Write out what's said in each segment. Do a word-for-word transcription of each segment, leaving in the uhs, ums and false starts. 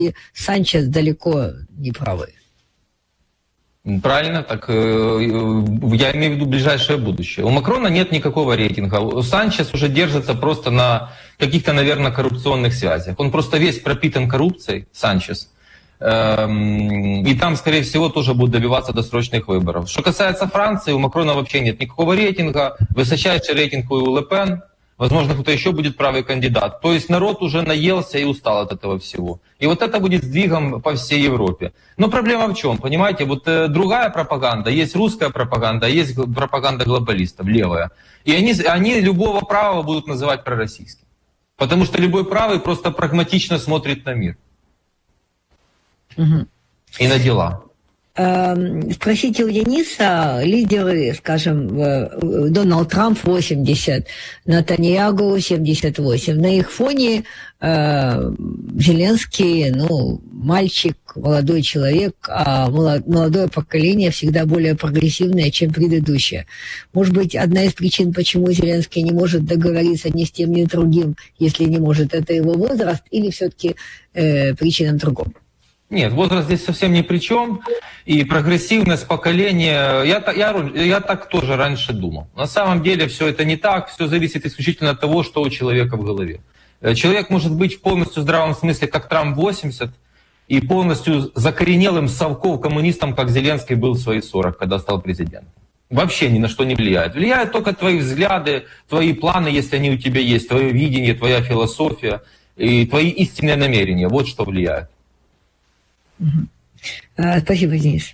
Санчес далеко не правы. Правильно, так я имею в виду ближайшее будущее. У Макрона нет никакого рейтинга. У Санчес уже держится просто на каких-то, наверное, коррупционных связях. Он просто весь пропитан коррупцией, Санчес. И там, скорее всего, тоже будут добиваться досрочных выборов. Что касается Франции, у Макрона вообще нет никакого рейтинга. Высочайший рейтинг у Ле Пен. Возможно, кто-то еще будет правый кандидат. То есть народ уже наелся и устал от этого всего. И вот это будет сдвигом по всей Европе. Но проблема в чем? Понимаете, вот э, другая пропаганда, есть русская пропаганда, есть пропаганда глобалистов, левая. И они, они любого правого будут называть пророссийским. Потому что любой правый просто прагматично смотрит на мир. Угу. И на дела. Спросите у Дениса, лидеры, скажем, Дональд Трамп восемьдесят, Нетаньяху семьдесят восемь. На их фоне э, Зеленский, ну, мальчик, молодой человек, а молодое поколение всегда более прогрессивное, чем предыдущее. Может быть, одна из причин, почему Зеленский не может договориться ни с тем, ни с другим, если не может, это его возраст, или все-таки э, причина в другом? Нет, возраст здесь совсем ни при чем. И прогрессивность поколения, я, я, я так тоже раньше думал. На самом деле все это не так, все зависит исключительно от того, что у человека в голове. Человек может быть в полностью здравом смысле, как Трамп восемьдесят, и полностью закоренелым совков коммунистом, как Зеленский был в свои сорок, когда стал президентом. Вообще ни на что не влияет. Влияют только твои взгляды, твои планы, если они у тебя есть, твое видение, твоя философия и твои истинные намерения. Вот что влияет. Спасибо, Денис.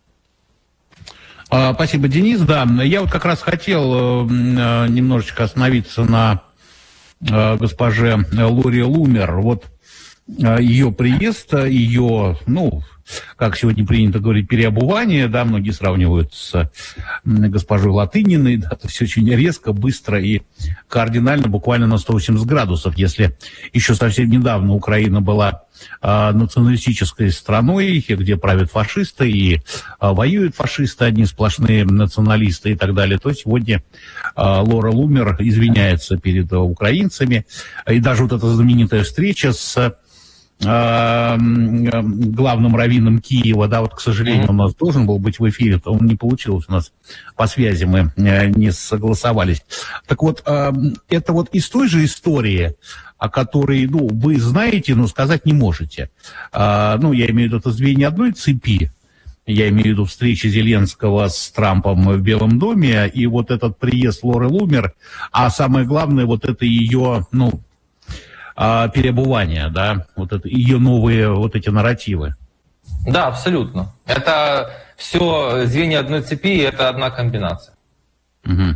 Спасибо, Денис. Да, я вот как раз хотел немножечко остановиться на госпоже Лори Лумер. Вот ее приезд, ее, ну, как сегодня принято говорить, переобувание, да, многие сравнивают с госпожой Латыниной, да, это все очень резко, быстро и кардинально, буквально на сто восемьдесят градусов. Если еще совсем недавно Украина была э, националистической страной, где правят фашисты и э, воюют фашисты, одни сплошные националисты и так далее, то сегодня э, Лора Лумер извиняется перед украинцами. И даже вот эта знаменитая встреча с главным раввином Киева, да, вот, к сожалению, у нас должен был быть в эфире, то он не получилось у нас по связи, мы не согласовались. Так вот, это вот из той же истории, о которой, ну, вы знаете, но сказать не можете. Ну, я имею в виду, это звенья одной цепи. Я имею в виду встречи Зеленского с Трампом в Белом доме, и вот этот приезд Лоры Лумер, а самое главное, вот это ее, ну, переобувание, да, вот это ее новые вот эти нарративы. Да, абсолютно. Это все звенья одной цепи, и это одна комбинация. Угу.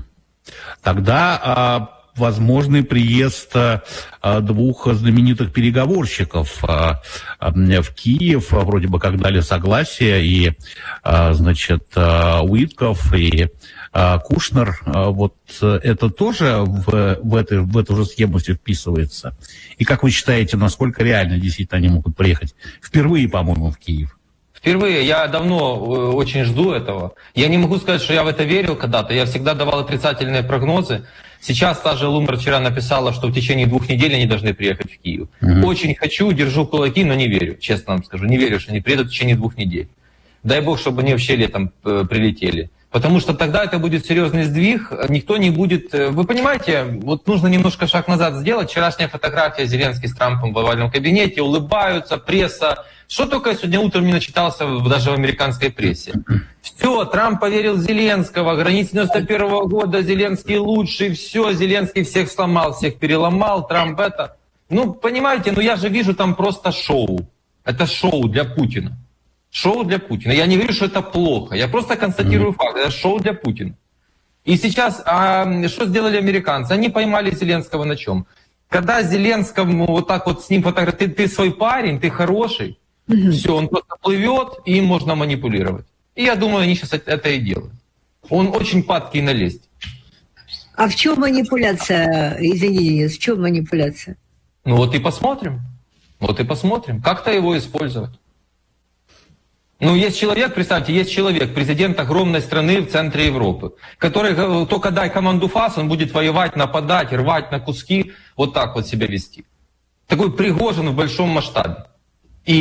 Тогда а, возможный приезд а, двух знаменитых переговорщиков а, а, в Киев, вроде бы как дали согласие, и, а, значит, а, Уитков, и а, Кушнер, а, вот это тоже в, в, это, в эту же схему все вписывается. И как вы считаете, насколько реально действительно они могут приехать впервые, по-моему, в Киев? Впервые. Я давно очень жду этого. Я не могу сказать, что я в это верил когда-то. Я всегда давал отрицательные прогнозы. Сейчас та же Лумер вчера написала, что в течение двух недель они должны приехать в Киев. Mm-hmm. Очень хочу, держу кулаки, но не верю. Честно вам скажу. Не верю, что они приедут в течение двух недель. Дай бог, чтобы они вообще летом прилетели. Потому что тогда это будет серьезный сдвиг, никто не будет... Вы понимаете, вот нужно немножко шаг назад сделать. Вчерашняя фотография Зеленский с Трампом в овальном кабинете, улыбаются, пресса. Что только я сегодня утром не начитался даже в американской прессе. Все, Трамп поверил в Зеленского, границ девяносто первого года, Зеленский лучший, все, Зеленский всех сломал, всех переломал, Трамп это... Ну, понимаете, ну я же вижу там просто шоу. Это шоу для Путина. Шоу для Путина. Я не говорю, что это плохо. Я просто констатирую mm-hmm. факт. Это шоу для Путина. И сейчас, а, что сделали американцы? Они поймали Зеленского на чем? Когда Зеленскому вот так вот с ним фотографируют, ты, ты свой парень, ты хороший, mm-hmm. все, он просто плывет, и им можно манипулировать. И я думаю, они сейчас это и делают. Он очень падкий на лесть. А в чем манипуляция, извините, в чем манипуляция? Ну вот и посмотрим. Вот и посмотрим. Как-то его использовать. Ну, есть человек, представьте, есть человек, президент огромной страны в центре Европы, который только дай команду ФАС, он будет воевать, нападать, рвать на куски, вот так вот себя вести. Такой Пригожин в большом масштабе.